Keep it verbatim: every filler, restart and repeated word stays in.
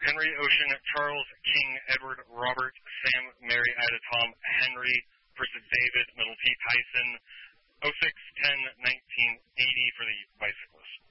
Henry Ocean, Charles King, Edward Robert, Sam Mary Ida Tom Henry versus David Middle T Tyson, oh six ten nineteen eighty for the bicyclist.